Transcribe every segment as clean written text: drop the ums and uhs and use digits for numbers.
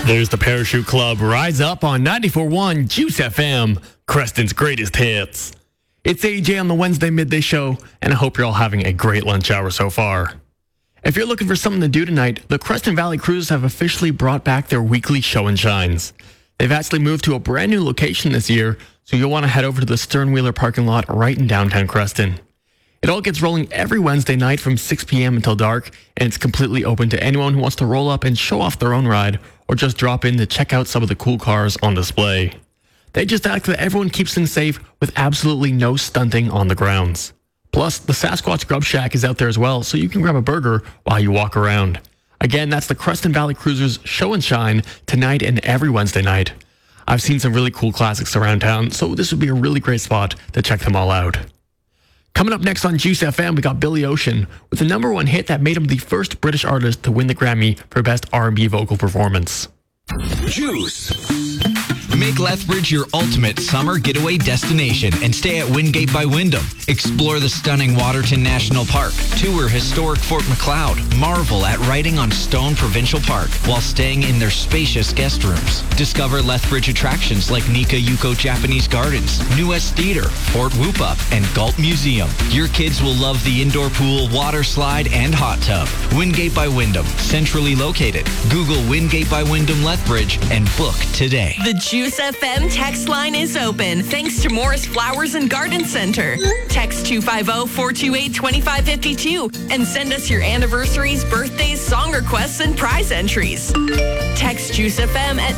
There's the Parachute Club. Rise up on 94.1 Juice FM, Creston's greatest hits. It's AJ on the Wednesday midday show, and I hope you're all having a great lunch hour so far. If you're looking for something to do tonight, the Creston Valley Cruisers have officially brought back their weekly show and shines. They've actually moved to a brand new location this year, so you'll want to head over to the Sternwheeler parking lot right in downtown Creston. It all gets rolling every Wednesday night from 6 p.m. until dark, and it's completely open to anyone who wants to roll up and show off their own ride, or just drop in to check out some of the cool cars on display. They just ask that everyone keeps things safe with absolutely no stunting on the grounds. Plus, the Sasquatch Grub Shack is out there as well, so you can grab a burger while you walk around. Again, that's the Creston Valley Cruisers Show and Shine tonight and every Wednesday night. I've seen some really cool classics around town, so this would be a really great spot to check them all out. Coming up next on Juice FM, we got Billy Ocean with the #1 hit that made him the first British artist to win the Grammy for Best R&B Vocal Performance. Juice. Make Lethbridge your ultimate summer getaway destination and stay at Wingate by Wyndham. Explore the stunning Waterton National Park, tour historic Fort McLeod, marvel at riding on Stone Provincial Park while staying in their spacious guest rooms. Discover Lethbridge attractions like Nika Yuko Japanese Gardens, New West Theater, Fort Whoop-Up, and Galt Museum. Your kids will love the indoor pool, water slide, and hot tub. Wingate by Wyndham, centrally located. Google Wingate by Wyndham Lethbridge and book today. The Juice FM text line is open thanks to Morris Flowers and Garden Center. Text 250-428-2552 and send us your anniversaries, birthdays, song requests, and prize entries. Text Juice FM at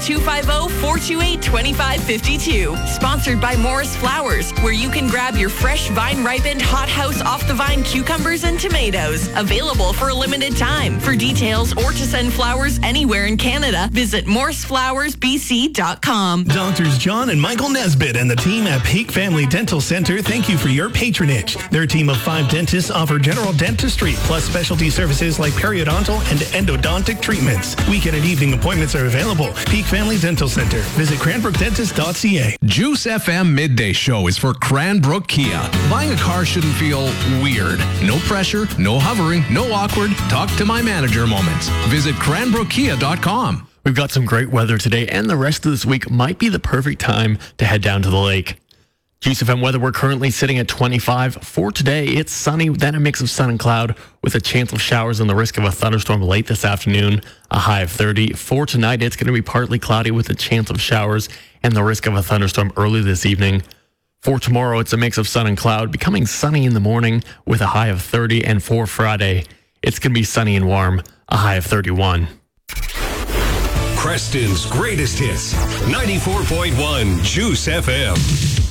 250-428-2552. Sponsored by Morris Flowers, where you can grab your fresh vine-ripened hothouse off-the-vine cucumbers and tomatoes. Available for a limited time. For details or to send flowers anywhere in Canada, visit morrisflowersbc.com. Doctors John and Michael Nesbitt and the team at Peak Family Dental Center thank you for your patronage. Their team of 5 dentists offer general dentistry plus specialty services like periodontal and endodontic treatments. Weekend and evening appointments are available. Peak Family Dental Center. Visit cranbrookdentist.ca. Juice FM Midday Show is for Cranbrook Kia. Buying a car shouldn't feel weird. No pressure, no hovering, no awkward talk to my manager moments. Visit cranbrookkia.com. We've got some great weather today, and the rest of this week might be the perfect time to head down to the lake. Juice FM weather, we're currently sitting at 25. For today, it's sunny, then a mix of sun and cloud with a chance of showers and the risk of a thunderstorm late this afternoon, a high of 30. For tonight, it's going to be partly cloudy with a chance of showers and the risk of a thunderstorm early this evening. For tomorrow, it's a mix of sun and cloud, becoming sunny in the morning with a high of 30. And for Friday, it's going to be sunny and warm, a high of 31. Creston's greatest hits, 94.1 Juice FM.